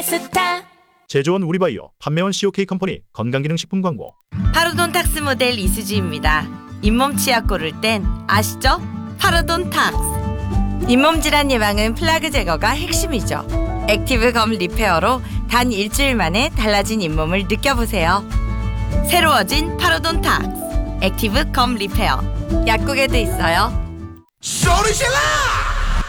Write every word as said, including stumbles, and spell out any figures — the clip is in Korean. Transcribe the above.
페스타. 제조원 우리바이오, 판매원 씨오케이 컴퍼니 건강기능식품 광고. 파로돈탁스 모델 이수지입니다. 잇몸 치약 고를 땐 아시죠? 파로돈탁스. 잇몸 질환 예방은 플라그 제거가 핵심이죠. 액티브 검 리페어로 단 일주일 만에 달라진 잇몸을 느껴보세요. 새로워진 파로돈탁스 액티브 검 리페어. 약국에도 있어요. 소리 질러!